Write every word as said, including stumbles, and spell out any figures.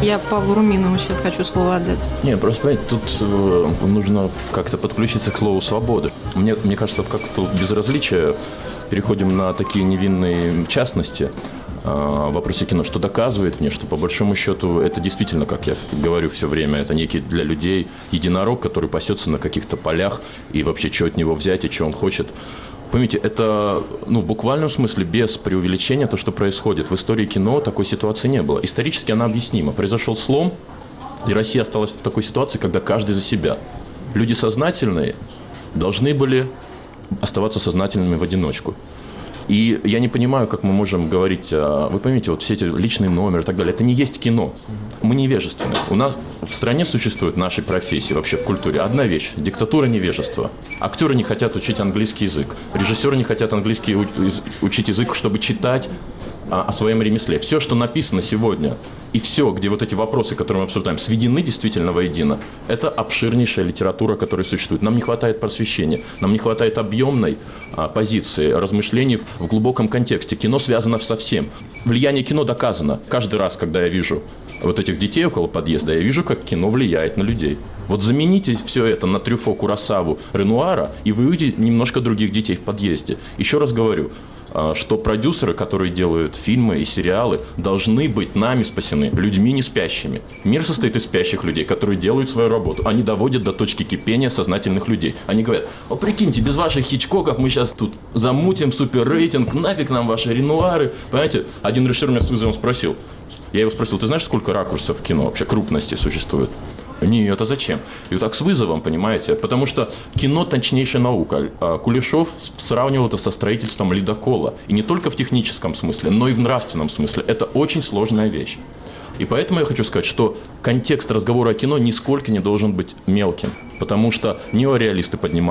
Я Павлу Руминову сейчас хочу слово отдать. Не, просто, понимаете, тут э, нужно как-то подключиться к слову «свободы». Мне, мне кажется, вот как-то безразличие, переходим на такие невинные частности э, в вопросе кино, что доказывает мне, что по большому счету это действительно, как я говорю все время, это некий для людей единорог, который пасется на каких-то полях, и вообще, что от него взять и что он хочет. Поймите, это, ну, в буквальном смысле, без преувеличения, то, что происходит. В истории кино такой ситуации не было. Исторически она объяснима. Произошел слом, и Россия осталась в такой ситуации, когда каждый за себя. Люди сознательные должны были оставаться сознательными в одиночку. И я не понимаю, как мы можем говорить, вы поймите, вот все эти личные номеры и так далее, это не есть кино. Мы невежественны. У нас в стране существует в нашей профессии, вообще в культуре, одна вещь – диктатура невежества. Актеры не хотят учить английский язык, режиссеры не хотят английский учить язык, чтобы читать о своем ремесле. Все, что написано сегодня, и все, где вот эти вопросы, которые мы обсуждаем, сведены действительно воедино, это обширнейшая литература, которая существует. Нам не хватает просвещения, нам не хватает объемной а, позиции, размышлений в глубоком контексте. Кино связано со всем. Влияние кино доказано. Каждый раз, когда я вижу вот этих детей около подъезда, я вижу, как кино влияет на людей. Вот замените все это на Трюфо, Куросаву, Ренуара, и вы увидите немножко других детей в подъезде. Еще раз говорю, что продюсеры, которые делают фильмы и сериалы, должны быть нами спасены, людьми не спящими. Мир состоит из спящих людей, которые делают свою работу. Они доводят до точки кипения сознательных людей. Они говорят: о, прикиньте, без ваших Хичкоков мы сейчас тут замутим супер рейтинг, нафиг нам ваши Ренуары. Понимаете, один режиссер меня с вызовом спросил. Я его спросил: ты знаешь, сколько ракурсов в кино вообще, крупности существует? Нет, а зачем? И вот так с вызовом, понимаете? Потому что кино – точнейшая наука. Кулешов сравнивал это со строительством ледокола. И не только в техническом смысле, но и в нравственном смысле. Это очень сложная вещь. И поэтому я хочу сказать, что контекст разговора о кино нисколько не должен быть мелким. Потому что неореалисты поднимают